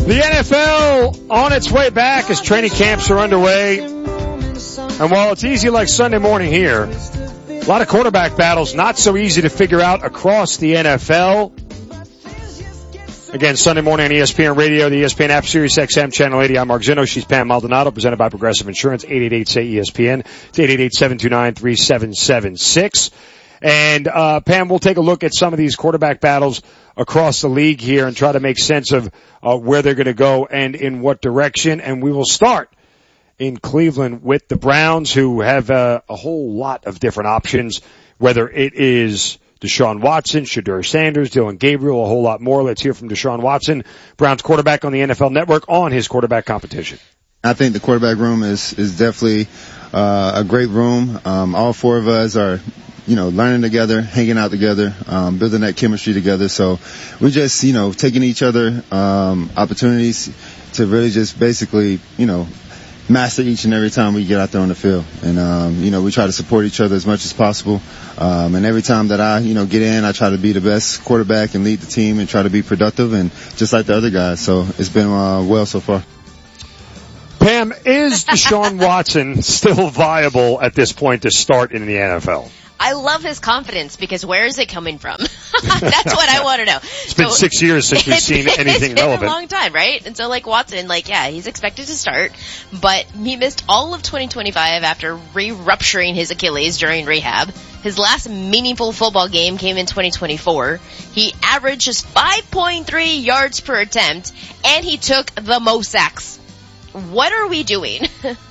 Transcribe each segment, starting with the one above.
The NFL on its way back as training camps are underway. And while it's easy like Sunday morning here, a lot of quarterback battles not so easy to figure out across the NFL. Again, Sunday morning on ESPN Radio, the ESPN app, Sirius XM, Channel 80. I'm Mark Zinno. She's Pam Maldonado, presented by Progressive Insurance, 888-SAY-ESPN. It's 888-729-3776. And, Pam, we'll take a look at some of these quarterback battles across the league here and try to make sense of where they're going to go and in what direction. And we will start in Cleveland with the Browns, who have a whole lot of different options, whether it is Deshaun Watson, Shedeur Sanders, Dylan Gabriel, a whole lot more. Let's hear from Deshaun Watson, Browns quarterback on the NFL Network, on his quarterback competition. I think the quarterback room is definitely a great room. All four of us are learning together, hanging out together, building that chemistry together. So we just, taking each other, opportunities to really just basically, master each and every time we get out there on the field. And, we try to support each other as much as possible. And every time that I, get in, I try to be the best quarterback and lead the team and try to be productive and just like the other guys. So it's been, well so far. Pam, is Deshaun Watson still viable at this point to start in the NFL? I love his confidence because where is it coming from? That's what I want to know. It's been 6 years since we've seen anything relevant. It's been a long time, right? And so Watson, he's expected to start, but he missed all of 2025 after re-rupturing his Achilles during rehab. His last meaningful football game came in 2024. He averaged just 5.3 yards per attempt, and he took the most sacks. What are we doing?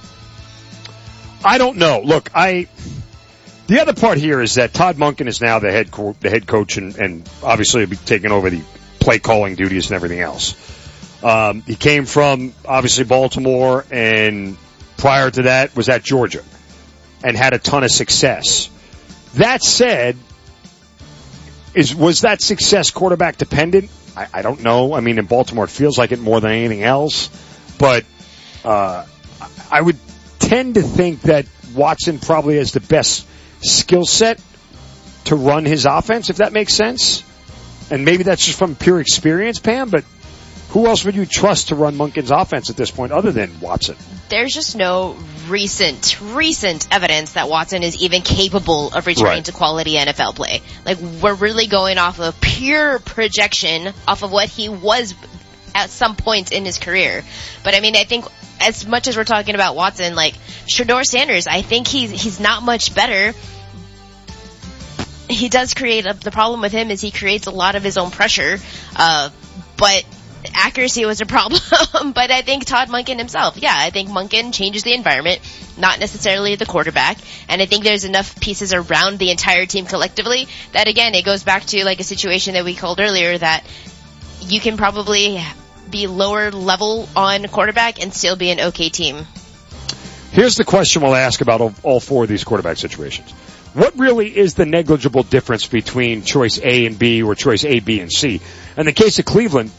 I don't know. Look, the other part here is that Todd Monken is now the head coach and obviously will be taking over the play calling duties and everything else. He came from obviously Baltimore and prior to that was at Georgia and had a ton of success. That said, was that success quarterback dependent? I don't know. I mean, in Baltimore it feels like it more than anything else, but I would tend to think that Watson probably has the best skill set to run his offense, if that makes sense. And maybe that's just from pure experience, Pam, but who else would you trust to run Monken's offense at this point other than Watson? There's just no recent evidence that Watson is even capable of returning to quality NFL play. We're really going off of pure projection off of what he was at some point in his career. But I think as much as we're talking about Watson, Shedeur Sanders, I think he's not much better. He does create the problem with him is he creates a lot of his own pressure, but accuracy was a problem. But I think Todd Monken himself, I think Monken changes the environment, not necessarily the quarterback. And I think there's enough pieces around the entire team collectively that, again, it goes back to a situation that we called earlier that you can probably be lower level on quarterback and still be an okay team. Here's the question we'll ask about all four of these quarterback situations. What really is the negligible difference between choice A and B or choice A, B, and C? In the case of Cleveland,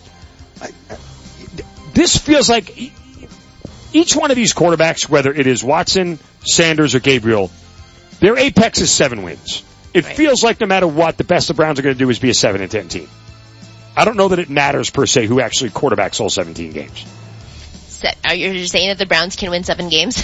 this feels like each one of these quarterbacks, whether it is Watson, Sanders, or Gabriel, their apex is 7 wins. It feels like no matter what, the best the Browns are going to do is be a 7-10 team. I don't know that it matters per se who actually quarterbacks all 17 games. Are you saying that the Browns can win 7 games?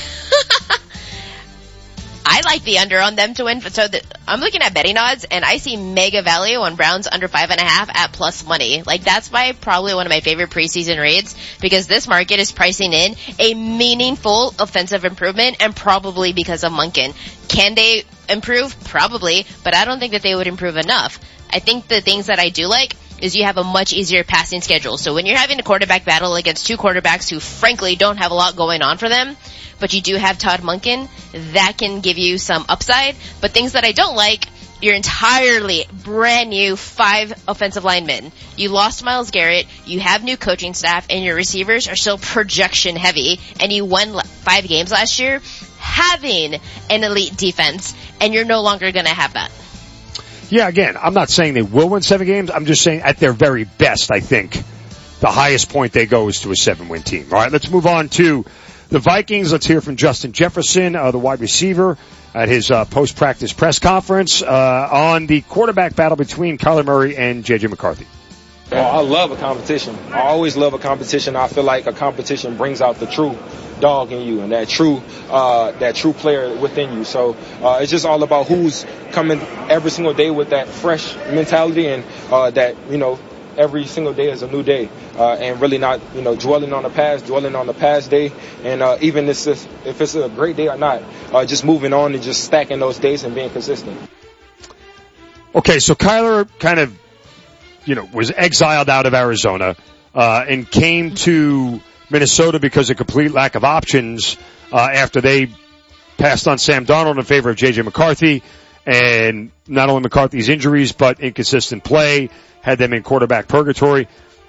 I like the under on them to win. So I'm looking at betting odds, and I see mega value on Browns under 5.5 at plus money. That's probably one of my favorite preseason rates because this market is pricing in a meaningful offensive improvement, and probably because of Monken. Can they improve? Probably, but I don't think that they would improve enough. I think the things that I do like is you have a much easier passing schedule. So when you're having a quarterback battle against two quarterbacks who frankly don't have a lot going on for them, but you do have Todd Monken, that can give you some upside. But things that I don't like, your entirely brand new 5 offensive linemen. You lost Myles Garrett, you have new coaching staff, and your receivers are still projection heavy, and you won 5 games last year having an elite defense, and you're no longer going to have that. Yeah, again, I'm not saying they will win 7 games. I'm just saying at their very best, I think the highest point they go is to a 7-win team. All right, let's move on to the Vikings. Let's hear from Justin Jefferson, the wide receiver, at his post-practice press conference on the quarterback battle between Kyler Murray and J.J. McCarthy. Oh, I love a competition. I always love a competition. I feel like a competition brings out the true dog in you and that true player within you. So it's just all about who's coming every single day with that fresh mentality and that, every single day is a new day, and really not, dwelling on the past day, and even if it's a great day or not, just moving on and just stacking those days and being consistent. Okay, so Kyler kind of, was exiled out of Arizona, and came to Minnesota because of complete lack of options, after they passed on Sam Darnold in favor of J.J. McCarthy, and not only McCarthy's injuries, but inconsistent play, had them in quarterback purgatory.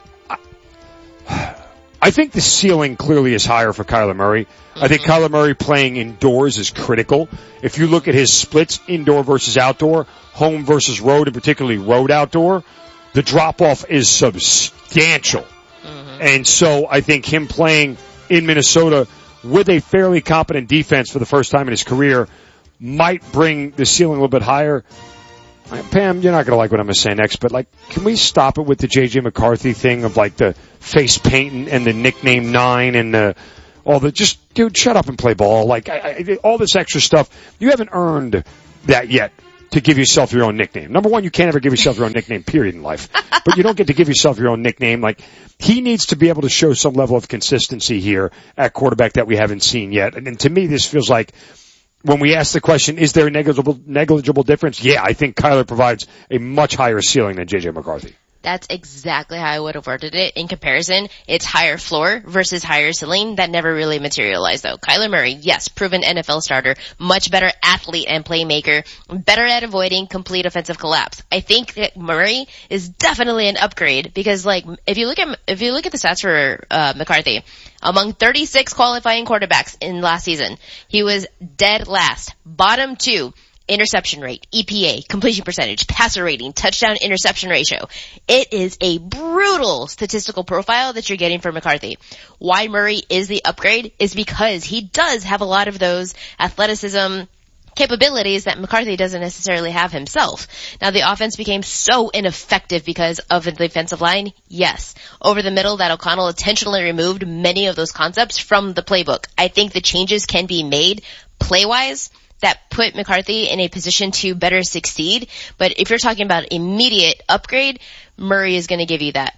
I think the ceiling clearly is higher for Kyler Murray. I think Kyler Murray playing indoors is critical. If you look at his splits, indoor versus outdoor, home versus road, and particularly road outdoor, the drop-off is substantial. And so I think him playing in Minnesota with a fairly competent defense for the first time in his career might bring the ceiling a little bit higher. Pam, you're not going to like what I'm going to say next, but can we stop it with the J.J. McCarthy thing of the face painting and the nickname 9 and dude, shut up and play ball. All this extra stuff, you haven't earned that yet to give yourself your own nickname. Number one, you can't ever give yourself your own nickname, period, in life. But you don't get to give yourself your own nickname. He needs to be able to show some level of consistency here at quarterback that we haven't seen yet. And to me, this feels like, when we ask the question, is there a negligible difference? Yeah, I think Kyler provides a much higher ceiling than J.J. McCarthy. That's exactly how I would have worded it. In comparison, it's higher floor versus higher ceiling. That never really materialized, though. Kyler Murray, yes, proven NFL starter, much better athlete and playmaker, better at avoiding complete offensive collapse. I think that Murray is definitely an upgrade because, if you look at the stats for McCarthy, among 36 qualifying quarterbacks in last season, he was dead last, bottom 2. Interception rate, EPA, completion percentage, passer rating, touchdown interception ratio. It is a brutal statistical profile that you're getting from McCarthy. Why Murray is the upgrade is because he does have a lot of those athleticism capabilities that McCarthy doesn't necessarily have himself. Now, the offense became so ineffective because of the defensive line. Yes. Over the middle, that O'Connell intentionally removed many of those concepts from the playbook. I think the changes can be made play-wise that put McCarthy in a position to better succeed. But if you're talking about immediate upgrade, Murray is going to give you that.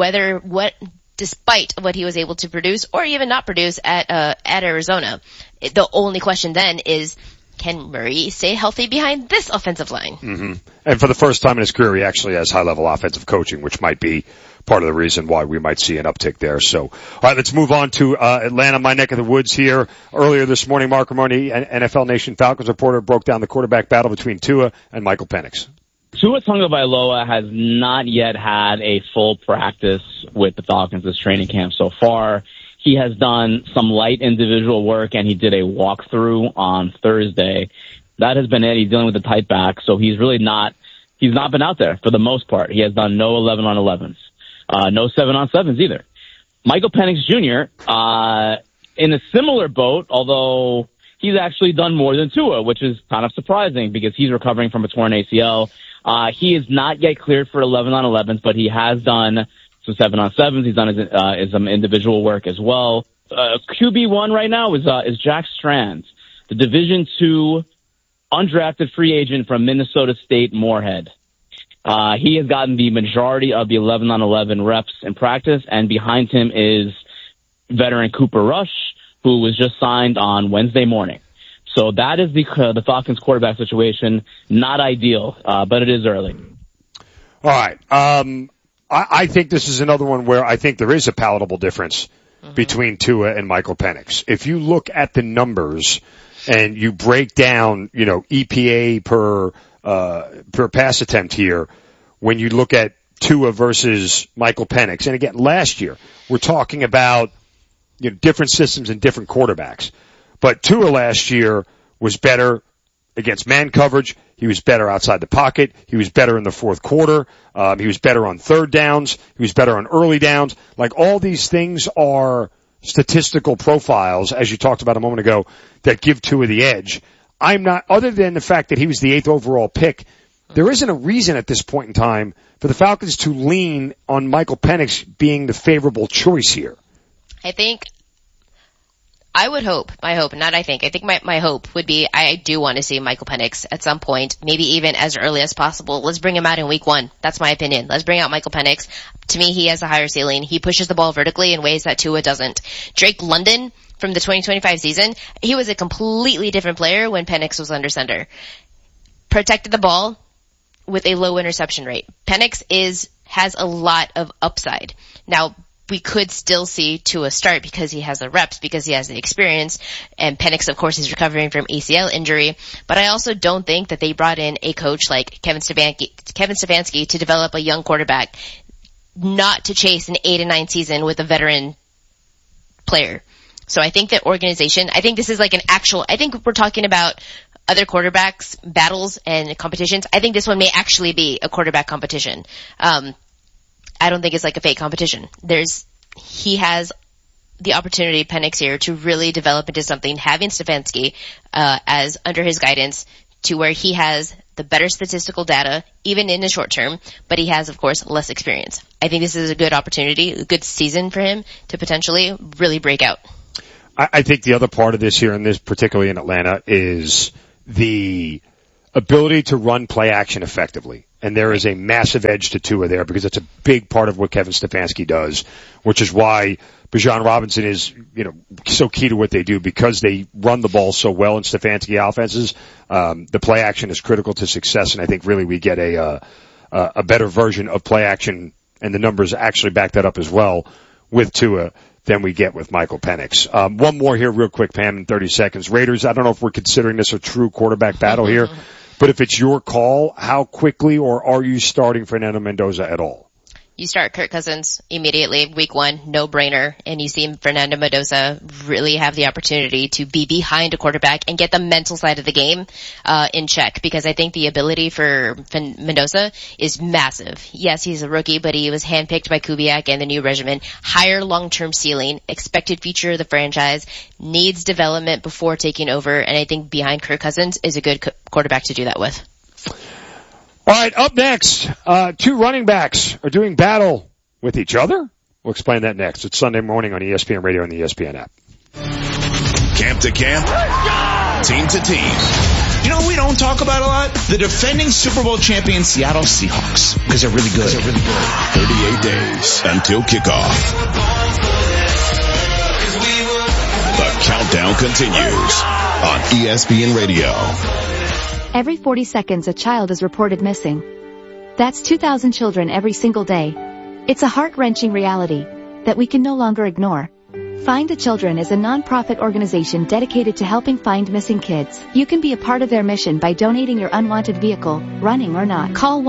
Despite what he was able to produce or even not produce at Arizona. The only question then is, can Murray stay healthy behind this offensive line? Mm-hmm. And for the first time in his career, he actually has high-level offensive coaching, which might be part of the reason why we might see an uptick there. So, all right, let's move on to Atlanta, my neck of the woods here. Earlier this morning, Mark Ramone, NFL Nation Falcons reporter, broke down the quarterback battle between Tua and Michael Penix. Tua Tagovailoa has not yet had a full practice with the Falcons this training camp so far. He has done some light individual work, and he did a walkthrough on Thursday. That has been it. He's dealing with a tight back, so he's not been out there for the most part. He has done no 11-on-11s. No 7-on-7s either. Michael Penix Jr., in a similar boat, although he's actually done more than Tua, which is kind of surprising because he's recovering from a torn ACL. He is not yet cleared for 11-on-11s, but he has done some 7-on-7s. He's done some individual work as well. QB1 right now is Jack Strand, the Division II undrafted free agent from Minnesota State Moorhead. He has gotten the majority of the 11-on-11 reps in practice, and behind him is veteran Cooper Rush, who was just signed on Wednesday morning. So that is the Falcons quarterback situation. Not ideal, but it is early. All right. I think this is another one where I think there is a palatable difference between Tua and Michael Penix. If you look at the numbers and you break down, EPA per pass attempt here, when you look at Tua versus Michael Penix. And again, last year, we're talking about, different systems and different quarterbacks. But Tua last year was better against man coverage. He was better outside the pocket. He was better in the fourth quarter. He was better on third downs. He was better on early downs. All these things are statistical profiles, as you talked about a moment ago, that give Tua the edge. I'm not, other than the fact that he was the 8th overall pick, there isn't a reason at this point in time for the Falcons to lean on Michael Penix being the favorable choice here. I think my hope would be I do want to see Michael Penix at some point, maybe even as early as possible. Let's bring him out in week 1. That's my opinion. Let's bring out Michael Penix. To me, he has a higher ceiling. He pushes the ball vertically in ways that Tua doesn't. Drake London from the 2025 season, he was a completely different player when Penix was under center. Protected the ball with a low interception rate. Penix has a lot of upside. Now, we could still see Tua start because he has the reps, because he has the experience, and Penix, of course, is recovering from ACL injury. But I also don't think that they brought in a coach like Kevin Stefanski to develop a young quarterback, not to chase an 8-9 season with a veteran player. So I think that organization, I think this is like I think we're talking about other quarterbacks, battles, and competitions. I think this one may actually be a quarterback competition. I don't think it's like a fake competition. He has the opportunity, Penix here, to really develop into something, having Stefanski, as under his guidance, to where he has the better statistical data, even in the short term, but he has, of course, less experience. I think this is a good opportunity, a good season for him to potentially really break out. I think the other part of this here, and this particularly in Atlanta, is the ability to run play action effectively. And there is a massive edge to Tua there because it's a big part of what Kevin Stefanski does, which is why Bijan Robinson is, so key to what they do because they run the ball so well in Stefanski offenses. The play action is critical to success, and I think really we get a better version of play action, and the numbers actually back that up as well with Tua than we get with Michael Penix. One more here real quick, Pam, in 30 seconds. Raiders, I don't know if we're considering this a true quarterback battle here, but if it's your call, how quickly or are you starting Fernando Mendoza at all? You start Kirk Cousins immediately, week 1, no-brainer, and you see Fernando Mendoza really have the opportunity to be behind a quarterback and get the mental side of the game in check, because I think the ability for Mendoza is massive. Yes, he's a rookie, but he was handpicked by Kubiak and the new regimen. Higher long-term ceiling, expected future of the franchise, needs development before taking over, and I think behind Kirk Cousins is a good quarterback to do that with. All right, up next, 2 running backs are doing battle with each other. We'll explain that next. It's Sunday morning on ESPN Radio and the ESPN app. Camp to camp, team to team. You know we don't talk about a lot? The defending Super Bowl champion Seattle Seahawks. Because they're really good. 38 days until kickoff. The countdown continues on ESPN Radio. Every 40 seconds a child is reported missing. That's 2,000 children every single day. It's a heart-wrenching reality that we can no longer ignore. Find the Children is a non-profit organization dedicated to helping find missing kids. You can be a part of their mission by donating your unwanted vehicle, running or not. Call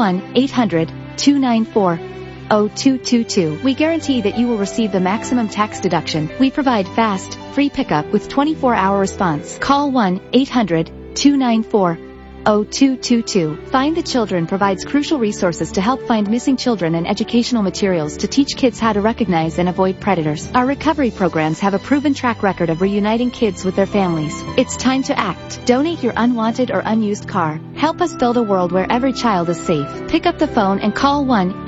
1-800-294-0222. We guarantee that you will receive the maximum tax deduction. We provide fast, free pickup with 24-hour response. Call 1-800-294-0222. Find the Children provides crucial resources to help find missing children and educational materials to teach kids how to recognize and avoid predators. Our recovery programs have a proven track record of reuniting kids with their families. It's time to act. Donate your unwanted or unused car. Help us build a world where every child is safe. Pick up the phone and call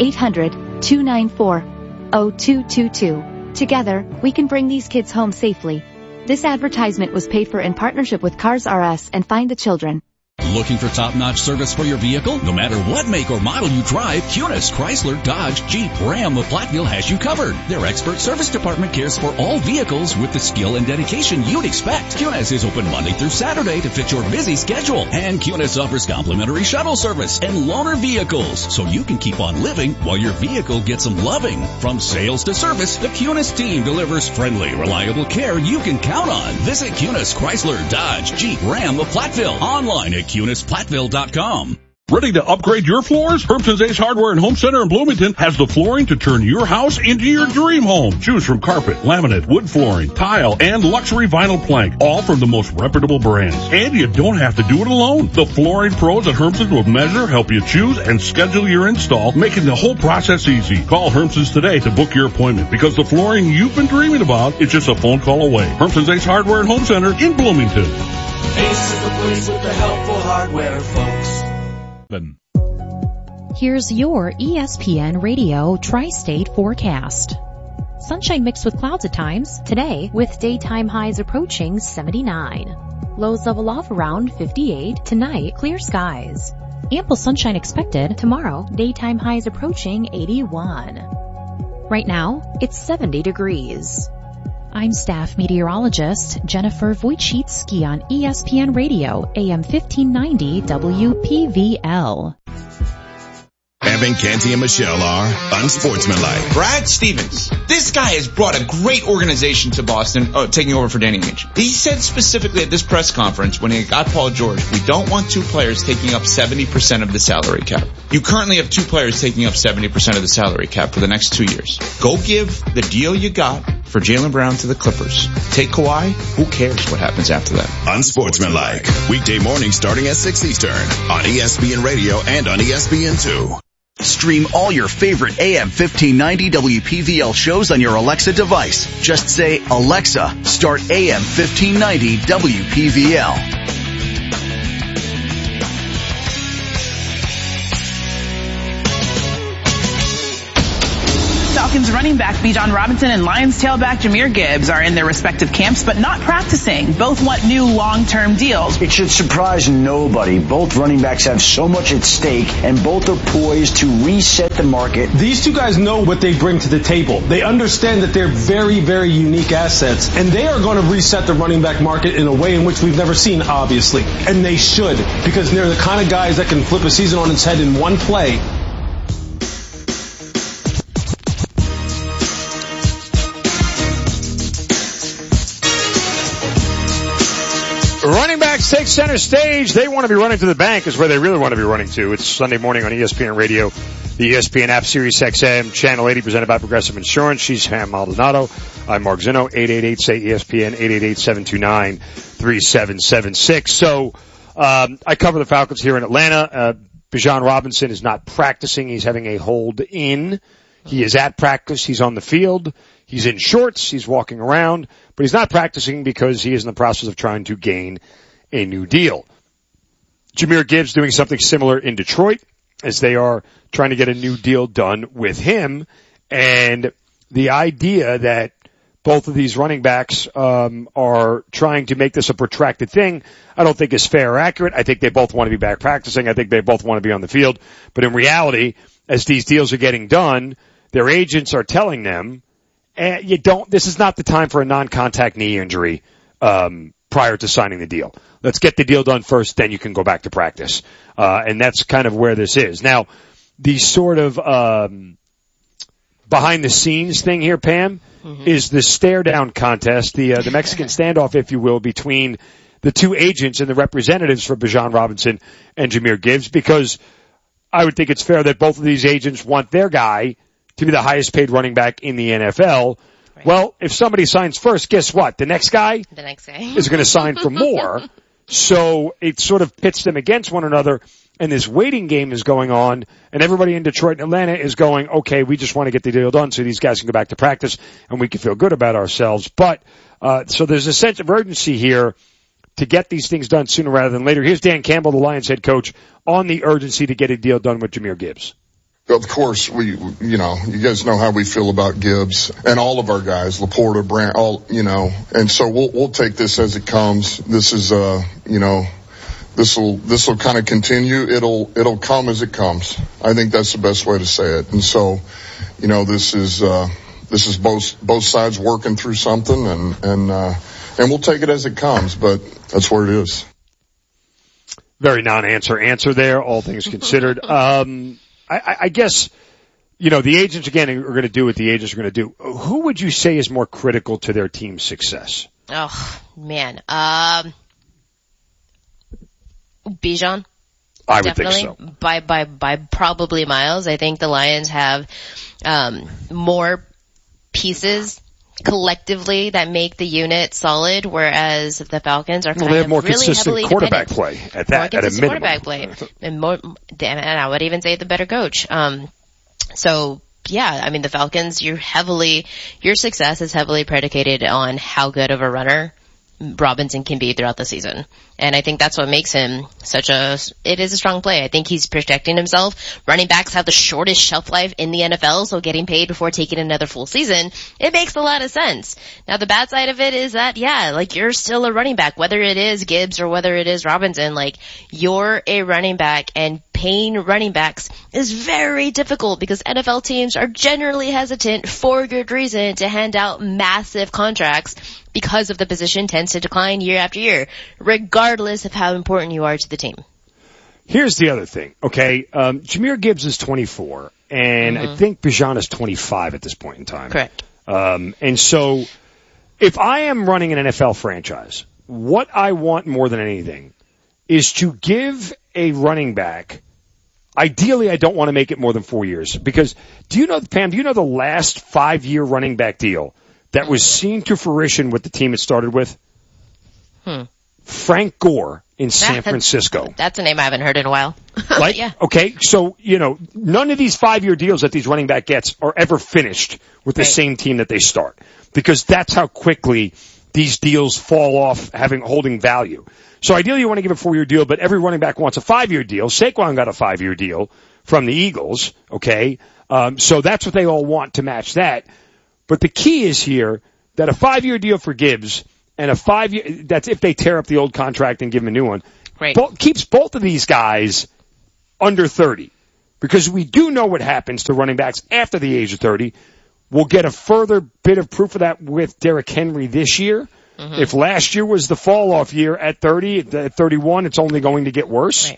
1-800-294-0222. Together, we can bring these kids home safely. This advertisement was paid for in partnership with Cars R Us and Find the Children. Looking for top-notch service for your vehicle? No matter what make or model you drive, Kunis, Chrysler, Dodge, Jeep, Ram of Platteville has you covered. Their expert service department cares for all vehicles with the skill and dedication you'd expect. Kunis is open Monday through Saturday to fit your busy schedule. And Kunis offers complimentary shuttle service and loaner vehicles, so you can keep on living while your vehicle gets some loving. From sales to service, the Kunis team delivers friendly, reliable care you can count on. Visit Kunis, Chrysler, Dodge, Jeep, Ram of Platteville. Online at KunisPlatteville.com. Ready to upgrade your floors? Hermson's Ace Hardware and Home Center in Bloomington has the flooring to turn your house into your dream home. Choose from carpet, laminate, wood flooring, tile, and luxury vinyl plank, all from the most reputable brands. And you don't have to do it alone. The flooring pros at Hermson's will measure, help you choose, and schedule your install, making the whole process easy. Call Hermson's today to book your appointment, because the flooring you've been dreaming about is just a phone call away. Hermson's Ace Hardware and Home Center in Bloomington. Ace is the place with the helpful hardware, folks. Here's your ESPN Radio Tri-State forecast. Sunshine mixed with clouds at times today, with daytime highs approaching 79. Lows level off around 58. Tonight, clear skies. Ample sunshine expected tomorrow, daytime highs approaching 81. Right now, it's 70 degrees. I'm staff meteorologist Jennifer Wojcicki on ESPN Radio, AM 1590 WPVL. Evan, Canty, and Michelle are unsportsmanlike. Brad Stevens. This guy has brought a great organization to Boston, taking over for Danny Ainge. He said specifically at this press conference when he got Paul George, we don't want two players taking up 70% of the salary cap. You currently have two players taking up 70% of the salary cap for the next 2 years. Go give the deal you got for Jaylen Brown to the Clippers. Take Kawhi. Who cares what happens after that? Unsportsmanlike. Weekday mornings starting at 6 Eastern on ESPN Radio and on ESPN2. Stream all your favorite AM 1590 WPVL shows on your Alexa device. Just say, Alexa, start AM 1590 WPVL. Falcons running back Bijan Robinson and Lions tailback Jahmyr Gibbs are in their respective camps but not practicing. Both want new long-term deals. It should surprise nobody. Both running backs have so much at stake and both are poised to reset the market. These two guys know what they bring to the table. They understand that they're very, very unique assets, and they are going to reset the running back market in a way in which we've never seen, obviously. And they should, because they're the kind of guys that can flip a season on its head in one play. Running backs take center stage. They want to be running to the bank is where they really want to be running to. It's Sunday morning on ESPN Radio, the ESPN app, Sirius XM, Channel 80, presented by Progressive Insurance. She's Ham Maldonado. I'm Mark Zinno, 888-SAY-ESPN, 888-729-3776. So, I cover the Falcons here in Atlanta. Bijan Robinson is not practicing. He's having a hold in. He is at practice. He's on the field. He's in shorts. He's walking around, but he's not practicing because he is in the process of trying to gain a new deal. Jahmyr Gibbs doing something similar in Detroit as they are trying to get a new deal done with him. And the idea that both of these running backs are trying to make this a protracted thing, I don't think is fair or accurate. I think they both want to be back practicing. I think they both want to be on the field. But in reality, as these deals are getting done, their agents are telling them, this is not the time for a non-contact knee injury, prior to signing the deal. Let's get the deal done first, then you can go back to practice. And that's kind of where this is. Now, the sort of, behind the scenes thing here, Pam, is the stare down contest, the Mexican standoff, if you will, between the two agents and the representatives for Bijan Robinson and Jahmyr Gibbs, because I would think it's fair that both of these agents want their guy to be the highest paid running back in the NFL. Right. Well, if somebody signs first, guess what? The next guy is going to sign for more. So it sort of pits them against one another, and this waiting game is going on, and everybody in Detroit and Atlanta is going, okay, we just want to get the deal done so these guys can go back to practice and we can feel good about ourselves. But, so there's a sense of urgency here to get these things done sooner rather than later. Here's Dan Campbell, the Lions head coach, on the urgency to get a deal done with Jahmyr Gibbs. Of course, you guys know how we feel about Gibbs and all of our guys, Laporta, Brandt, and so we'll take this as it comes. This is, this will kind of continue. It'll come as it comes. I think that's the best way to say it. And so, this is both sides working through something and we'll take it as it comes, but that's where it is. Very non-answer there, all things considered. I guess, the agents, again, are going to do what the agents are going to do. Who would you say is more critical to their team's success? Oh, man. Bijan. I would definitely think so. By probably miles. I think the Lions have, more pieces collectively that make the unit solid, whereas the Falcons are kind they have more of really consistent heavily quarterback dependent. play at that, at a minimum. Quarterback play, and I would even say the better coach. So yeah, I mean the Falcons, your success is heavily predicated on how good of a runner Robinson can be throughout the season. And I think that's what makes him it is a strong play. I think he's protecting himself. Running backs have the shortest shelf life in the NFL, so getting paid before taking another full season, it makes a lot of sense. Now the bad side of it is that, you're still a running back, whether it is Gibbs or whether it is Robinson, you're a running back, and paying running backs is very difficult because NFL teams are generally hesitant for good reason to hand out massive contracts because of the position tends to decline year after year, regardless of how important you are to the team. Here's the other thing, okay? Jahmyr Gibbs is 24, and I think Bijan is 25 at this point in time. Correct. And so, if I am running an NFL franchise, what I want more than anything is to give a running back, ideally I don't want to make it more than 4 years, because Pam, do you know the last 5-year running back deal that was seen to fruition with the team it started with? Frank Gore in San Francisco. That's a name I haven't heard in a while. Yeah. Okay, so, none of these 5-year deals that these running back gets are ever finished with the same team that they start. Because that's how quickly these deals fall off holding value. So ideally you want to give a 4-year deal, but every running back wants a 5-year deal. Saquon got a 5-year deal from the Eagles, okay? So that's what they all want to match that. But the key is here that a 5-year deal for Gibbs and a 5-year, that's if they tear up the old contract and give him a new one, keeps both of these guys under 30. Because we do know what happens to running backs after the age of 30. We'll get a further bit of proof of that with Derrick Henry this year. If last year was the fall-off year at 30, at 31, it's only going to get worse.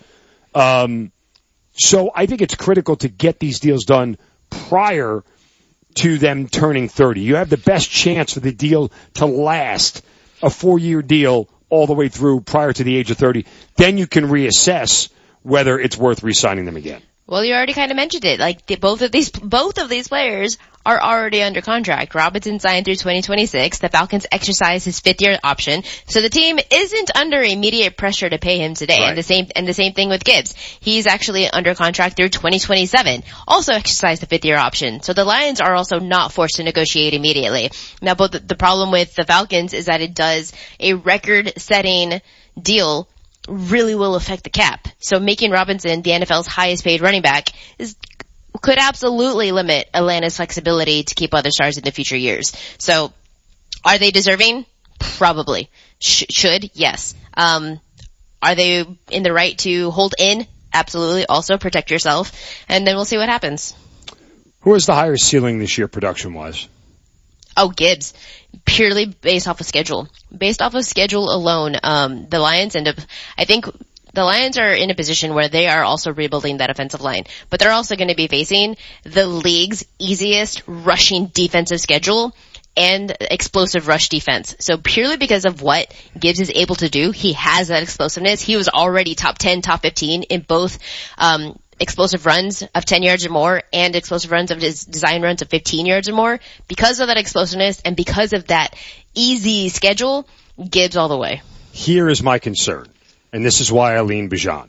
So I think it's critical to get these deals done prior to them turning 30. You have the best chance for the deal to last, a 4-year deal all the way through prior to the age of 30. Then you can reassess whether it's worth re-signing them again. Well, you already kind of mentioned it. Both of these players are already under contract. Robinson signed through 2026. The Falcons exercised his 5th-year option, so the team isn't under immediate pressure to pay him today. Right. And the same thing with Gibbs. He's actually under contract through 2027. Also exercised the 5th-year option. So the Lions are also not forced to negotiate immediately. Now, but the problem with the Falcons is that it does a record-setting deal really will affect the cap. So making Robinson the NFL's highest paid running back could absolutely limit Atlanta's flexibility to keep other stars in the future years. So are they deserving? Probably. Should? Yes. Are they in the right to hold in? Absolutely. Also protect yourself. And then we'll see what happens. Who has the higher ceiling this year production-wise? Oh, Gibbs. Purely based off of schedule. Based off of schedule alone, the Lions I think the Lions are in a position where they are also rebuilding that offensive line, but they're also going to be facing the league's easiest rushing defensive schedule and explosive rush defense. So purely because of what Gibbs is able to do, he has that explosiveness. He was already top 10, top 15 in both, explosive runs of 10 yards or more and explosive runs of his design runs of 15 yards or more. Because of that explosiveness and because of that easy schedule, Gibbs all the way. Here is my concern, and this is why I lean Bijan.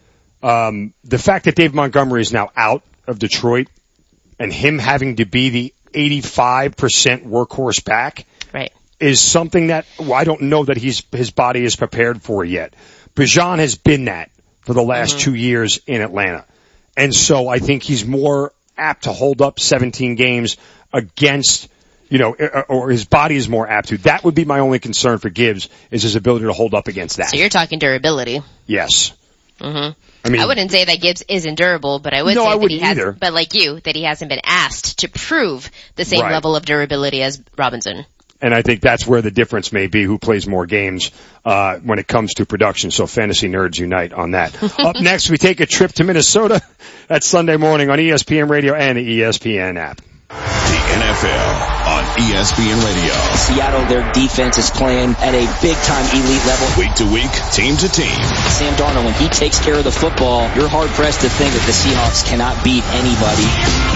The fact that Dave Montgomery is now out of Detroit and him having to be the 85% workhorse back is something that I don't know that his body is prepared for yet. Bijan has been that for the last 2 years in Atlanta. And so I think he's more apt to hold up 17 games against, or his body is more apt to. That would be my only concern for Gibbs, is his ability to hold up against that. So you're talking durability. Yes. I wouldn't say that Gibbs isn't durable, but I would say that he hasn't, but like you, that he hasn't been asked to prove the same level of durability as Robinson. And I think that's where the difference may be, who plays more games when it comes to production. So fantasy nerds unite on that. Up next, we take a trip to Minnesota. That's Sunday morning on ESPN Radio and the ESPN app. The NFL on ESPN Radio. Seattle, their defense is playing at a big-time elite level. Week to week, team to team. Sam Darnold, when he takes care of the football, you're hard-pressed to think that the Seahawks cannot beat anybody.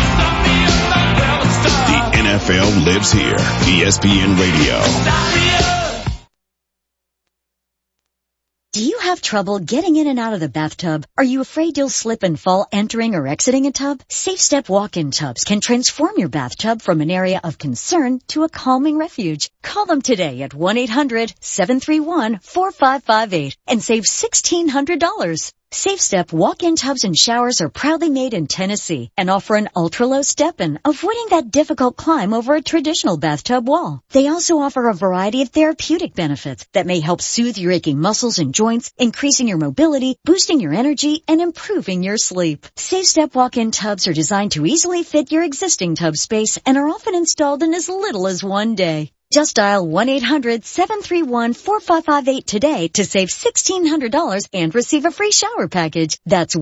The NFL lives here. ESPN Radio. Do you have have trouble getting in and out of the bathtub? Are you afraid you'll slip and fall entering or exiting a tub? Safe Step walk-in tubs can transform your bathtub from an area of concern to a calming refuge. Call them today at 1-800-731-4558 and save $1,600. Safe Step walk-in tubs and showers are proudly made in Tennessee and offer an ultra-low step-in, avoiding that difficult climb over a traditional bathtub wall. They also offer a variety of therapeutic benefits that may help soothe your aching muscles and joints, increasing your mobility, boosting your energy, and improving your sleep. Safe Step walk-in tubs are designed to easily fit your existing tub space and are often installed in as little as one day. Just dial 1-800-731-4558 today to save $1,600 and receive a free shower package. That's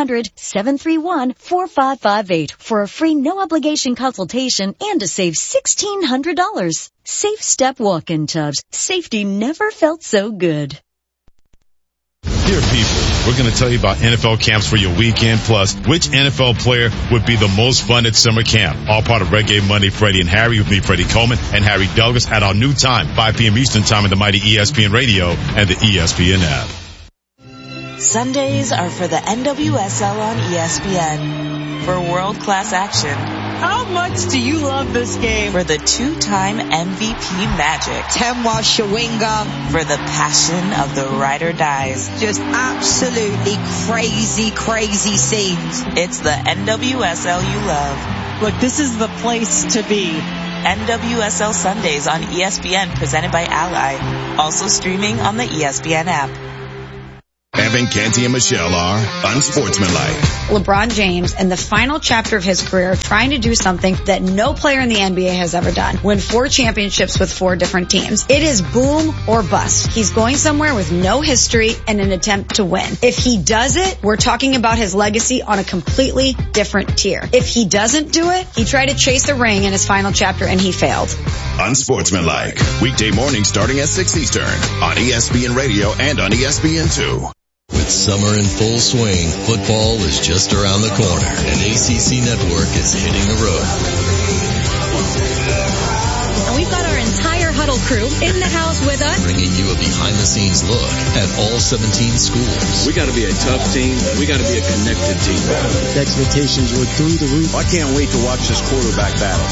1-800-731-4558 for a free no-obligation consultation and to save $1,600. Safe Step walk-in tubs. Safety never felt so good. Dear people, we're going to tell you about NFL camps for your weekend, plus which NFL player would be the most fun at summer camp. All part of Reggae Monday, Freddie and Harry, with me, Freddie Coleman, and Harry Douglas at our new time, 5 p.m. Eastern time, in the mighty ESPN Radio and the ESPN app. Sundays are for the NWSL on ESPN. For world-class action. How much do you love this game? For the two-time MVP magic. Temwa Shawinga. For the passion of the ride or dies. Just absolutely crazy, crazy scenes. It's the NWSL you love. Look, this is the place to be. NWSL Sundays on ESPN, presented by Ally. Also streaming on the ESPN app. Evan, Canty, and Michelle are unsportsmanlike. LeBron James, in the final chapter of his career, trying to do something that no player in the NBA has ever done. Win 4 championships with 4 different teams. It is boom or bust. He's going somewhere with no history and an attempt to win. If he does it, we're talking about his legacy on a completely different tier. If he doesn't do it, he tried to chase the ring in his final chapter and he failed. Unsportsmanlike. Weekday morning starting at 6 Eastern on ESPN Radio and on ESPN2. With summer in full swing, football is just around the corner, and ACC Network is hitting the road. And we've got our entire Huddle crew in the house with us, bringing you a behind-the-scenes look at all 17 schools. We got to be a tough team. We got to be a connected team. The expectations were through the roof. I can't wait to watch this quarterback battle.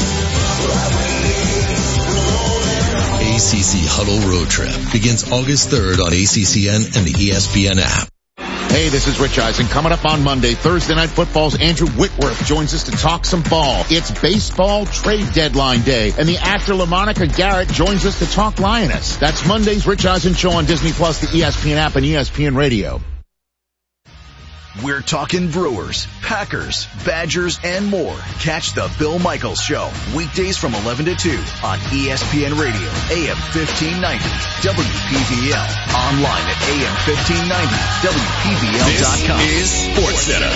ACC Huddle Road Trip begins August 3rd on ACCN and the ESPN app. Hey, this is Rich Eisen. Coming up on Monday, Thursday Night Football's Andrew Whitworth joins us to talk some ball. It's baseball trade deadline day, and the actor LaMonica Garrett joins us to talk Lioness. That's Monday's Rich Eisen Show on Disney Plus, the ESPN app, and ESPN Radio. We're talking Brewers, Packers, Badgers, and more. Catch the Bill Michaels Show, weekdays from 11 to 2 on ESPN Radio, AM 1590, WPVL, online at AM1590, WPVL.com. This is SportsCenter.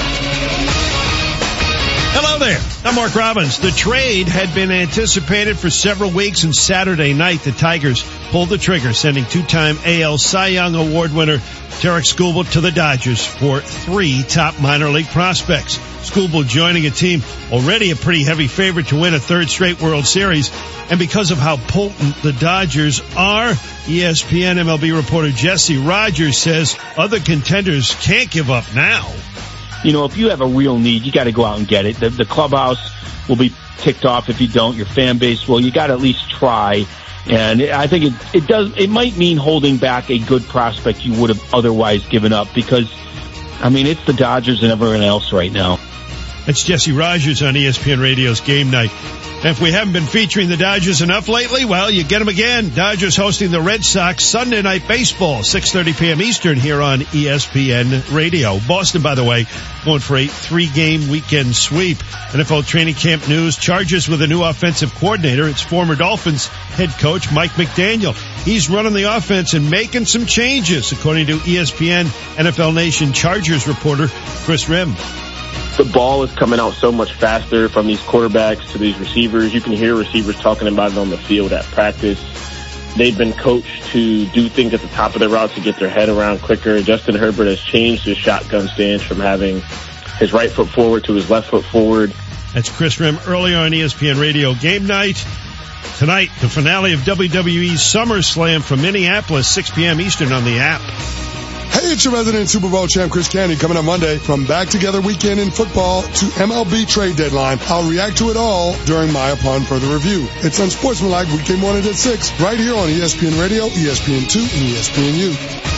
Hello there. I'm Mark Robbins. The trade had been anticipated for several weeks, and Saturday night the Tigers pulled the trigger, sending two-time AL Cy Young Award winner Tarik Skubal to the Dodgers for 3 top minor league prospects. Skubal joining a team already a pretty heavy favorite to win a 3rd straight World Series. And because of how potent the Dodgers are, ESPN MLB reporter Jesse Rogers says other contenders can't give up now. You know, if you have a real need, you got to go out and get it. The clubhouse will be ticked off if you don't. Your fan base will. You got to at least try. And I think it might mean holding back a good prospect you would have otherwise given up, because, I mean, it's the Dodgers and everyone else right now. It's Jesse Rogers on ESPN Radio's Game Night. And if we haven't been featuring the Dodgers enough lately, well, you get them again. Dodgers hosting the Red Sox Sunday Night Baseball, 6:30 p.m. Eastern here on ESPN Radio. Boston, by the way, going for a 3-game weekend sweep. NFL training camp news, Chargers with a new offensive coordinator. It's former Dolphins head coach Mike McDaniel. He's running the offense and making some changes, according to ESPN NFL Nation Chargers reporter Chris Rim. The ball is coming out so much faster from these quarterbacks to these receivers. You can hear receivers talking about it on the field at practice. They've been coached to do things at the top of their route to get their head around quicker. Justin Herbert has changed his shotgun stance from having his right foot forward to his left foot forward. That's Chris Rim earlier on ESPN Radio Game Night. Tonight, the finale of WWE's SummerSlam from Minneapolis, 6 p.m. Eastern on the app. Hey, it's your resident Super Bowl champ, Chris Candy, coming up Monday. From Back Together Weekend in football to MLB trade deadline, I'll react to it all during my Upon Further Review. It's Unsportsmanlike weekday mornings at 6, right here on ESPN Radio, ESPN2, and ESPNU.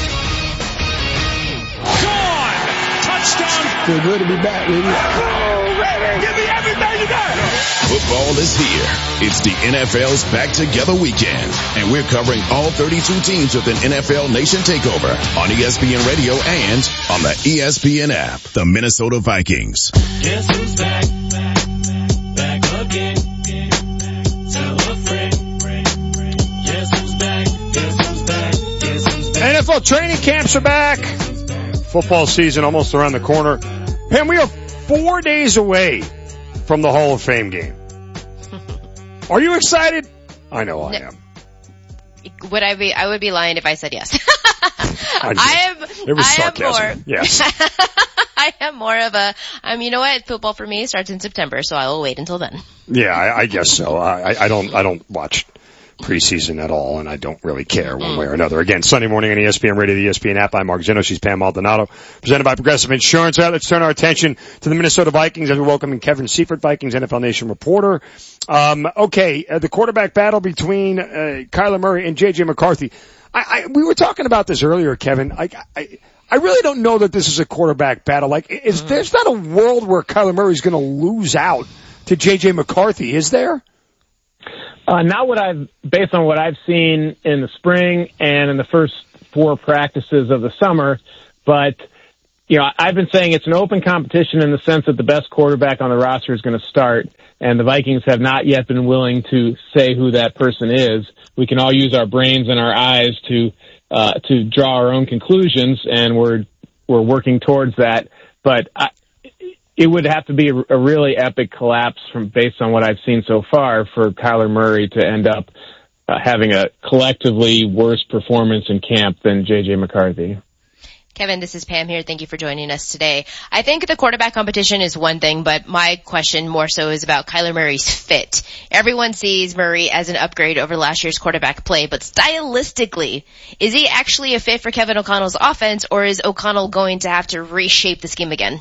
Gone! Touchdown! Feel good to be back, baby. Oh, baby! Give me everything you got! Football is here. It's the NFL's Back Together Weekend, and we're covering all 32 teams with an NFL Nation takeover on ESPN Radio and on the ESPN app. The Minnesota Vikings. Guess who's back? Back again. Tell a friend. Guess who's back? Guess who's back? Guess who's back? NFL training camps are back. Football season almost around the corner. Pam, we are 4 days away from the Hall of Fame game. Are you excited? I know I am. Would I be? I would be lying if I said yes. It was sarcasm. Yes. I am more of a, you know what? Football for me starts in September, so I will wait until then. Yeah, I guess so. I don't watch preseason at all, and I don't really care one way or another. Again, Sunday morning on ESPN Radio, the ESPN app. I'm Mark Zeno. She's Pam Maldonado. Presented by Progressive Insurance. All right, let's turn our attention to the Minnesota Vikings as we welcome in Kevin Seifert, Vikings NFL Nation reporter. The quarterback battle between Kyler Murray and J.J. McCarthy. We were talking about this earlier, Kevin. I really don't know that this is a quarterback battle. There's not a world where Kyler Murray's going to lose out to J.J. McCarthy, is there? Based on what I've seen in the spring and in the first 4 practices of the summer, but, I've been saying it's an open competition in the sense that the best quarterback on the roster is going to start, and the Vikings have not yet been willing to say who that person is. We can all use our brains and our eyes to draw our own conclusions, and we're working towards that, but it would have to be a really epic collapse based on what I've seen so far for Kyler Murray to end up having a collectively worse performance in camp than J.J. McCarthy. Kevin, this is Pam here. Thank you for joining us today. I think the quarterback competition is one thing, but my question more so is about Kyler Murray's fit. Everyone sees Murray as an upgrade over last year's quarterback play, but stylistically, is he actually a fit for Kevin O'Connell's offense, or is O'Connell going to have to reshape the scheme again?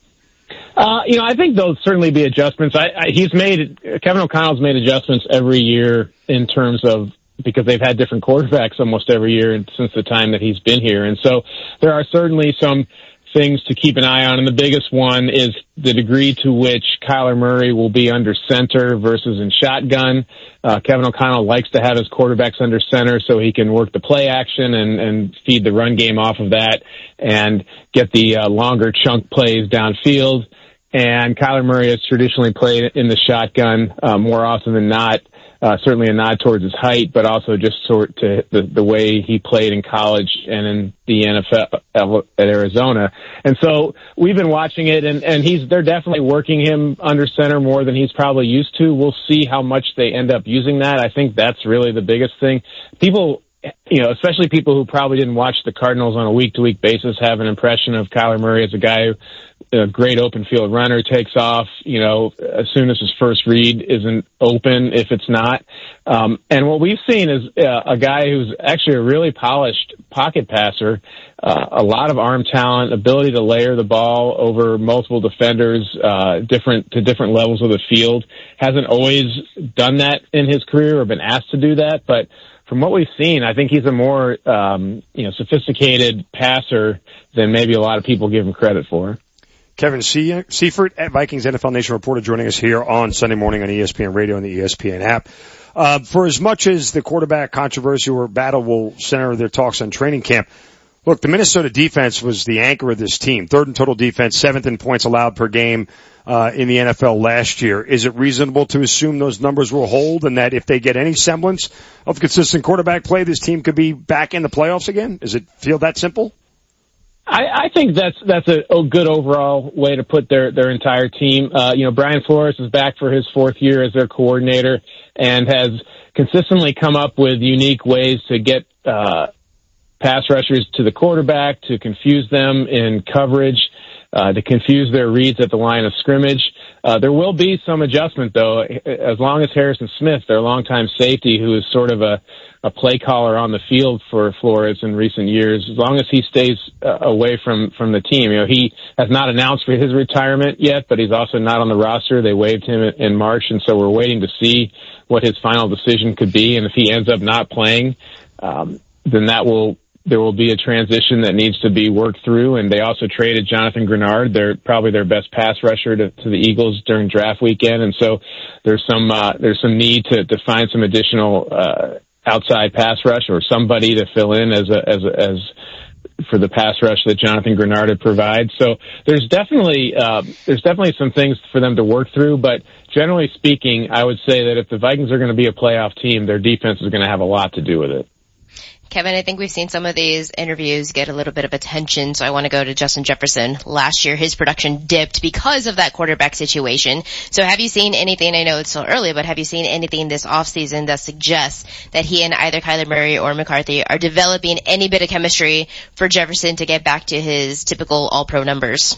I think there'll certainly be adjustments. Kevin O'Connell's made adjustments every year in terms of, because they've had different quarterbacks almost every year since the time that he's been here. And so there are certainly some things to keep an eye on. And the biggest one is the degree to which Kyler Murray will be under center versus in shotgun. Kevin O'Connell likes to have his quarterbacks under center so he can work the play action and feed the run game off of that and get the longer chunk plays downfield. And Kyler Murray has traditionally played in the shotgun more often than not. Certainly a nod towards his height, but also just sort to the way he played in college and in the NFL at Arizona. And so we've been watching it, and they're definitely working him under center more than he's probably used to. We'll see how much they end up using that. I think that's really the biggest thing. People, especially people who probably didn't watch the Cardinals on a week-to-week basis, have an impression of Kyler Murray as a guy who, a great open field runner, takes off, as soon as his first read isn't open, if it's not. And what we've seen is a guy who's actually a really polished pocket passer, a lot of arm talent, ability to layer the ball over multiple defenders, different levels of the field. Hasn't always done that in his career or been asked to do that, but from what we've seen, I think he's a more, sophisticated passer than maybe a lot of people give him credit for. Kevin Seifert, Vikings NFL Nation reporter, joining us here on Sunday morning on ESPN Radio and the ESPN app. For as much as the quarterback controversy or battle will center their talks on training camp, look, the Minnesota defense was the anchor of this team. 3rd in total defense, 7th in points allowed per game in the NFL last year. Is it reasonable to assume those numbers will hold and that if they get any semblance of consistent quarterback play, this team could be back in the playoffs again? Does it feel that simple? I think that's a good overall way to put their entire team. Brian Flores is back for his 4th year as their coordinator and has consistently come up with unique ways to get pass rushers to the quarterback, to confuse them in coverage. to confuse their reads at the line of scrimmage. There will be some adjustment, though, as long as Harrison Smith, their longtime safety, who is sort of a play caller on the field for Flores in recent years, as long as he stays away from the team. You know, he has not announced for his retirement yet, but he's also not on the roster. They waived him in March, and so we're waiting to see what his final decision could be. And if he ends up not playing, then there will be a transition that needs to be worked through. And they also traded Jonathan Grenard. They're probably their best pass rusher to the Eagles during draft weekend. And so there's some need to find some additional, outside pass rush or somebody to fill in as for the pass rush that Jonathan Grenard would provide. So there's definitely some things for them to work through, but generally speaking, I would say that if the Vikings are going to be a playoff team, their defense is going to have a lot to do with it. Kevin, I think we've seen some of these interviews get a little bit of attention, so I want to go to Justin Jefferson. Last year, his production dipped because of that quarterback situation. So have you seen anything, I know it's still early, but have you seen anything this offseason that suggests that he and either Kyler Murray or McCarthy are developing any bit of chemistry for Jefferson to get back to his typical all-pro numbers?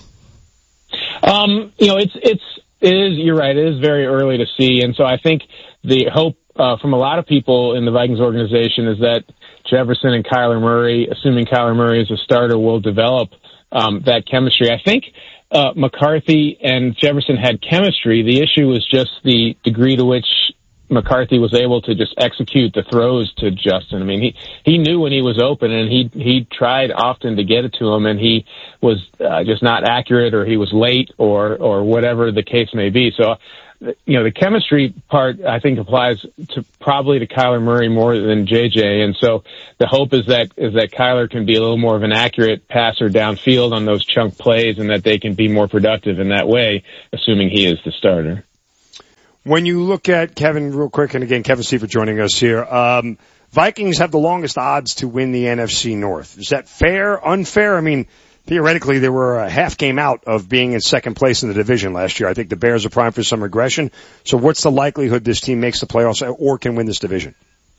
You're right, it is very early to see, and so I think the hope from a lot of people in the Vikings organization is that Jefferson and Kyler Murray, assuming Kyler Murray is a starter, will develop that chemistry. I think McCarthy and Jefferson had chemistry. The issue was just the degree to which McCarthy was able to just execute the throws to Justin. I mean, he knew when he was open, and he tried often to get it to him, and he was just not accurate, or he was late, or whatever the case may be. So, you know, the chemistry part, I think, applies probably to Kyler Murray more than JJ. And so the hope is that Kyler can be a little more of an accurate passer downfield on those chunk plays, and that they can be more productive in that way, assuming he is the starter. When you look at Kevin real quick, and again, Kevin Seifert joining us here, Vikings have the longest odds to win the NFC North. Is that fair, unfair? I mean, theoretically, they were a half game out of being in second place in the division last year. I think the Bears are primed for some regression. So what's the likelihood this team makes the playoffs or can win this division?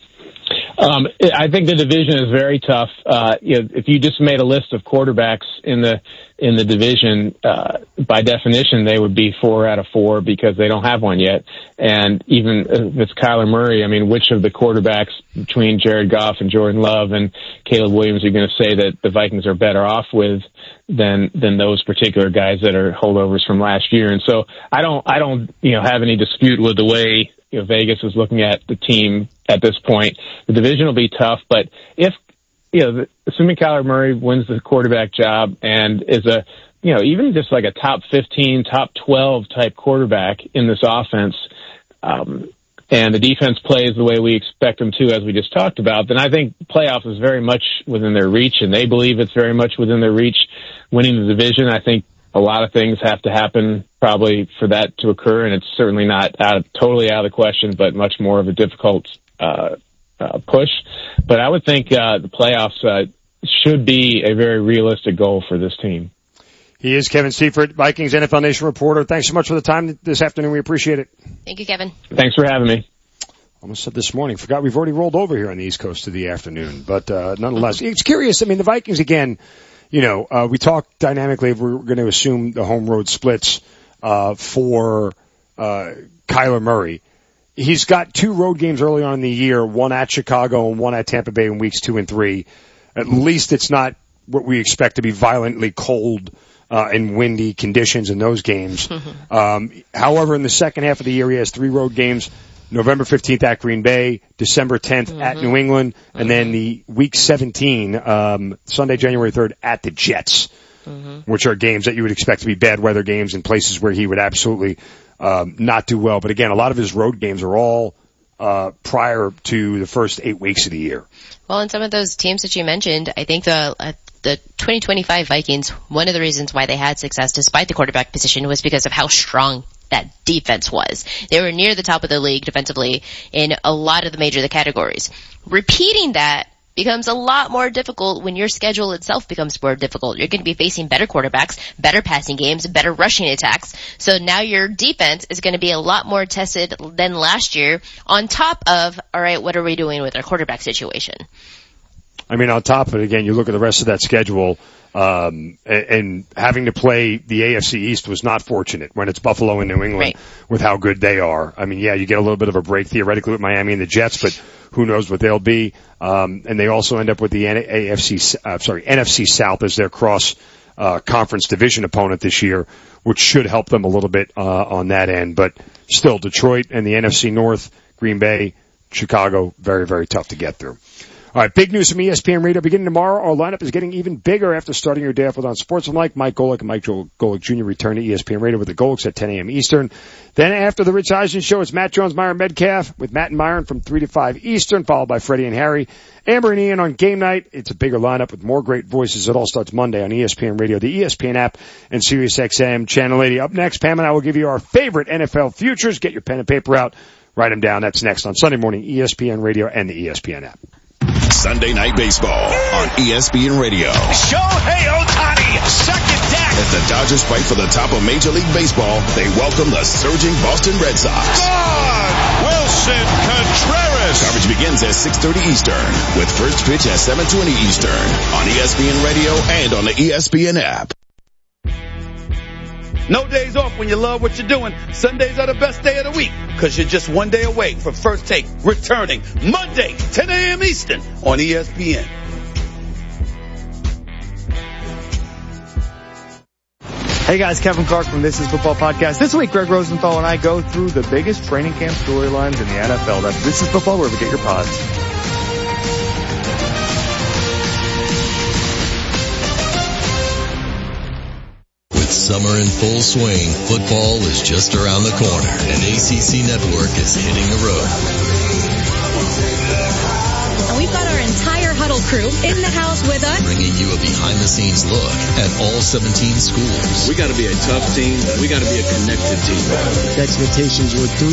I think the division is very tough. If you just made a list of quarterbacks in the division, by definition, they would be 4 out of 4 because they don't have one yet. And even if it's Kyler Murray, I mean, which of the quarterbacks between Jared Goff and Jordan Love and Caleb Williams are you going to say that the Vikings are better off with than those particular guys that are holdovers from last year? And so I don't have any dispute with the way Vegas is looking at the team at this point. The division will be tough, but if, assuming Kyler Murray wins the quarterback job and is even just like a top 15, top 12 type quarterback in this offense, and the defense plays the way we expect them to, as we just talked about, then I think playoffs is very much within their reach, and they believe it's very much within their reach winning the division. I think a lot of things have to happen probably for that to occur, and it's certainly not totally out of the question, but much more of a difficult push. But I would think the playoffs should be a very realistic goal for this team. He is Kevin Seifert, Vikings NFL Nation reporter. Thanks so much for the time this afternoon. We appreciate it. Thank you, Kevin. Thanks for having me. Almost said this morning. Forgot we've already rolled over here on the East Coast to the afternoon. But nonetheless, it's curious. I mean, the Vikings, again, we talked dynamically if we're going to assume the home road splits for Kyler Murray. He's got 2 road games early on in the year, one at Chicago and one at Tampa Bay in weeks 2 and 3. At least it's not what we expect to be violently cold and windy conditions in those games. However, in the second half of the year, he has 3 road games. November 15th at Green Bay, December 10th at New England, and then the week 17, Sunday, January 3rd at the Jets, which are games that you would expect to be bad weather games in places where he would absolutely not do well. But again, a lot of his road games are all prior to the first 8 weeks of the year. Well, in some of those teams that you mentioned, I think the 2025 Vikings, one of the reasons why they had success despite the quarterback position was because of how strong that defense was. They were near the top of the league defensively in a lot of the major categories. Repeating that becomes a lot more difficult when your schedule itself becomes more difficult. You're going to be facing better quarterbacks, better passing games, better rushing attacks. So now your defense is going to be a lot more tested than last year on top of, all right, what are we doing with our quarterback situation? I mean, on top of it, again, you look at the rest of that schedule, and having to play the AFC East was not fortunate when it's Buffalo and New England with how good they are. I mean, yeah, you get a little bit of a break theoretically with Miami and the Jets, but who knows what they'll be. And they also end up with the NFC South as their conference division opponent this year, which should help them a little bit, on that end. But still, Detroit and the NFC North, Green Bay, Chicago, very, very tough to get through. All right, big news from ESPN Radio. Beginning tomorrow, our lineup is getting even bigger after starting your day off with Unsportsmanlike. Mike Golick and Mike Golick Jr. return to ESPN Radio with the Golicks at 10 a.m. Eastern. Then after the Rich Eisen Show, it's Matt Jones, Myron Medcalf with Matt and Myron from 3 to 5 Eastern, followed by Freddie and Harry. Amber and Ian on game night. It's a bigger lineup with more great voices. It all starts Monday on ESPN Radio, the ESPN app, and SiriusXM Channel 80. Up next, Pam and I will give you our favorite NFL futures. Get your pen and paper out. Write them down. That's next on Sunday morning, ESPN Radio and the ESPN app. Sunday Night Baseball on ESPN Radio. Shohei Ohtani, second deck. As the Dodgers fight for the top of Major League Baseball, they welcome the surging Boston Red Sox. Gone! Wilson Contreras. Coverage begins at 6:30 Eastern with first pitch at 7:20 Eastern on ESPN Radio and on the ESPN app. No days off when you love what you're doing. Sundays are the best day of the week because you're just one day away from First Take returning Monday, 10 a.m. Eastern on ESPN. Hey guys, Kevin Clark from This Is Football Podcast. This week, Greg Rosenthal and I go through the biggest training camp storylines in the NFL. That's This Is Football, wherever you get your pods. With summer in full swing, football is just around the corner, and ACC Network is hitting the road. And we've got our entire huddle crew in the house with us, bringing you a behind-the-scenes look at all 17 schools. We got to be a tough team. We got to be a connected team. The expectations were through